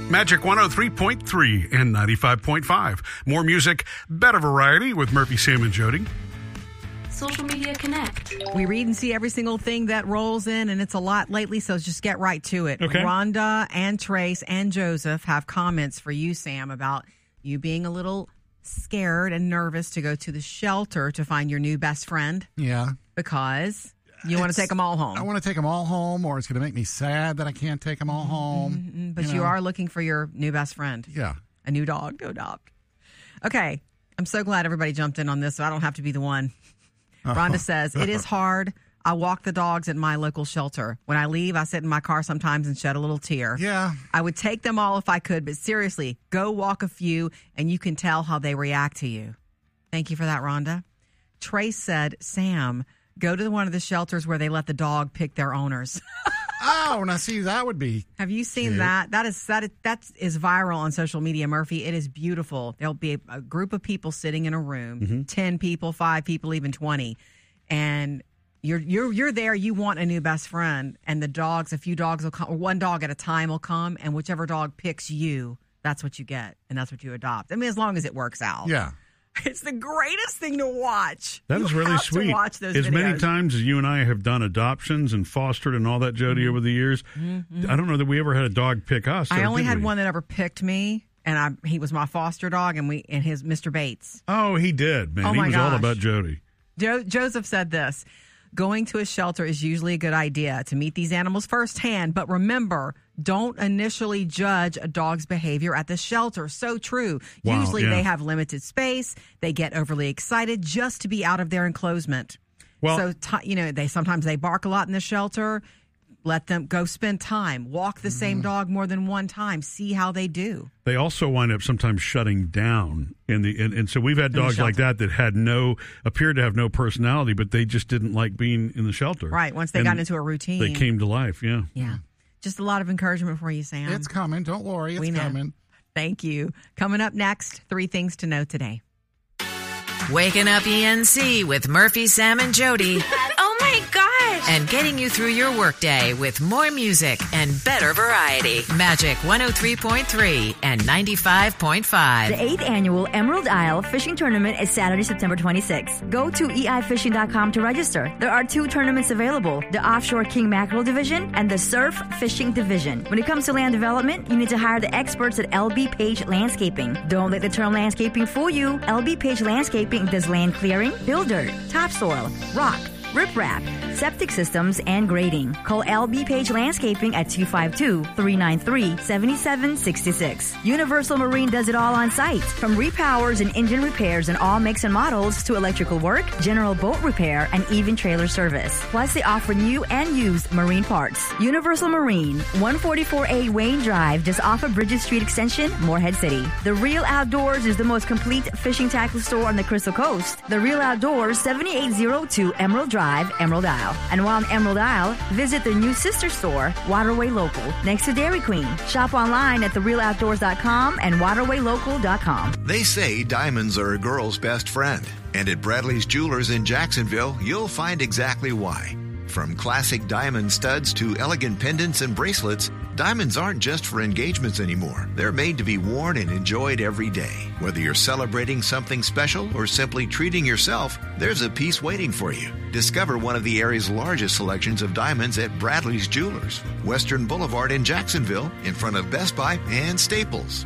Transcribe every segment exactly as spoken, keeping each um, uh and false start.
Magic one oh three point three and ninety-five point five. More music, better variety with Murphy, Sam, and Jody. Social Media Connect. We read and see every single thing that rolls in, and it's a lot lately, so just get right to it. Okay. Rhonda and Trace and Joseph have comments for you, Sam, about you being a little scared and nervous to go to the shelter to find your new best friend. Yeah. Because you want to take them all home. I want to take them all home, or it's going to make me sad that I can't take them all home. Mm-hmm. But you, you know? are looking for your new best friend. Yeah. A new dog to adopt. Okay. I'm so glad everybody jumped in on this, so I don't have to be the one. Rhonda says, it is hard. I walk the dogs at my local shelter. When I leave, I sit in my car sometimes and shed a little tear. Yeah. I would take them all if I could, but seriously, go walk a few and you can tell how they react to you. Thank you for that, Rhonda. Trace said, Sam, go to one of the shelters where they let the dog pick their owners. Oh, now see, that would be. Have you seen cute. that? That is that is, that is viral on social media, Murphy. It is beautiful. There'll be a, a group of people sitting in a room, Mm-hmm. ten people, five people, even twenty, and you're you're you're there. You want a new best friend, and the dogs, a few dogs will come, or one dog at a time will come, and whichever dog picks you, that's what you get, and that's what you adopt. I mean, as long as it works out. Yeah. It's the greatest thing to watch. That You is really have to sweet. watch those as videos. many times as you and I have done adoptions and fostered and all that, Jody, over the years, I don't know that we ever had a dog pick us. I or only did had we? one that ever picked me, and I he was my foster dog, and we and his Mister Bates. Oh, he did, man. Oh, he my was all gosh. about Jody. Jo- Joseph said this, going to a shelter is usually a good idea to meet these animals firsthand, but remember, don't initially judge a dog's behavior at the shelter. So true. Wow, Usually yeah. they have limited space. They get overly excited just to be out of their enclosement. Well- so, t- you know, they sometimes they bark a lot in the shelter. Let them go spend time. Walk the same dog more than one time. See how they do. They also wind up sometimes shutting down in the and, and so we've had the dogs like shelter. that that had no appeared to have no personality, but they just didn't like being in the shelter. Right. Once they And got into a routine. they came to life. Yeah. Yeah. Just a lot of encouragement for you, Sam. It's coming. Don't worry. It's We know. coming. Thank you. Coming up next, three things to know today. Waking up E N C with Murphy, Sam, and Jody. Oh my gosh! And getting you through your workday with more music and better variety. Magic one oh three point three and ninety-five point five. The eighth annual Emerald Isle Fishing Tournament is Saturday, September twenty-sixth. Go to E I fishing dot com to register. There are two tournaments available, the Offshore King Mackerel Division and the Surf Fishing Division. When it comes to land development, you need to hire the experts at L B Page Landscaping. Don't let the term landscaping fool you. L B Page Landscaping does land clearing, fill dirt, topsoil, rock, riprap, septic systems, and grading. Call L B Page Landscaping at two five two, three nine three, seven seven six six. Universal Marine does it all on site, from repowers and engine repairs in all makes and models to electrical work, general boat repair, and even trailer service. Plus, they offer new and used marine parts. Universal Marine, one forty-four A Wayne Drive, just off of Bridges Street Extension, Morehead City. The Real Outdoors is the most complete fishing tackle store on the Crystal Coast. The Real Outdoors, seventy-eight oh two Emerald Drive, Emerald Isle. And while in Emerald Isle, visit their new sister store, Waterway Local, next to Dairy Queen. Shop online at the real outdoors dot com and waterway local dot com. They say diamonds are a girl's best friend. And at Bradley's Jewelers in Jacksonville, you'll find exactly why. From classic diamond studs to elegant pendants and bracelets, diamonds aren't just for engagements anymore. They're made to be worn and enjoyed every day. Whether you're celebrating something special or simply treating yourself, there's a piece waiting for you. Discover one of the area's largest selections of diamonds at Bradley's Jewelers, Western Boulevard in Jacksonville, in front of Best Buy and Staples.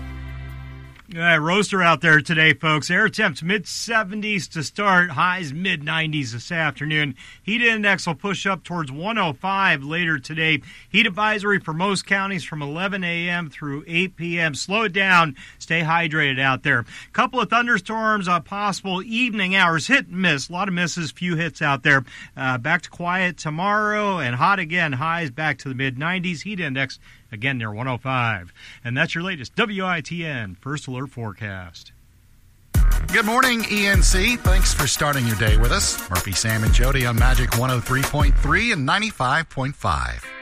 Uh, roaster out there today, folks. Air temps mid seventies to start. Highs mid nineties this afternoon. Heat index will push up towards one oh five later today. Heat advisory for most counties from eleven a.m. through eight p.m. Slow it down. Stay hydrated out there. Couple of thunderstorms, uh, possible evening hours. Hit and miss. A lot of misses, few hits out there. Uh, back to quiet tomorrow and hot again. Highs back to the mid nineties. Heat index again near one oh five. And that's your latest W I T N First Alert forecast. Good morning, E N C. Thanks for starting your day with us. Murphy, Sam, and Jody on Magic one oh three point three and ninety-five point five.